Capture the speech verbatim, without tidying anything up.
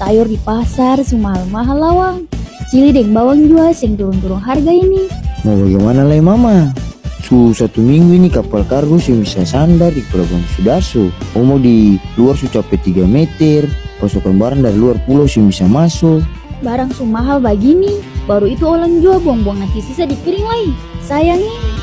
sayur di pasar semahal-mahal lawang. Cili deng bawang juga sing turun-turun harga ini. Mau bagaimana lagi mama? Su satu minggu ini kapal kargo sih bisa sandar di Pelabuhan Sudarso. Mau di luar su capek tiga meter. Pasokan barang dari luar pulau sih bisa masuk. Barang semahal begini, baru itu orang jual buang-buang nasi sisa di piring lagi. Sayang ini.